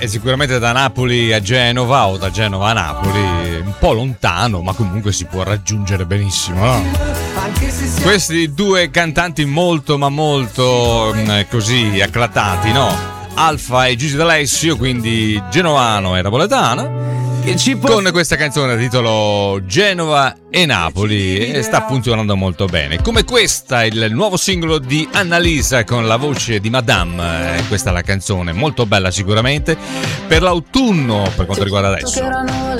è sicuramente da Napoli a Genova o da Genova a Napoli, un po' lontano, ma comunque si può raggiungere benissimo, no? Questi due cantanti molto ma molto così acclatati, no? Alfa e Gigi D'Alessio, quindi genovano e napoletano, con questa canzone a titolo Genova e Napoli, e sta funzionando molto bene. Come questa, il nuovo singolo di Annalisa con la voce di Madame, questa è la canzone, molto bella sicuramente per l'autunno per quanto riguarda adesso.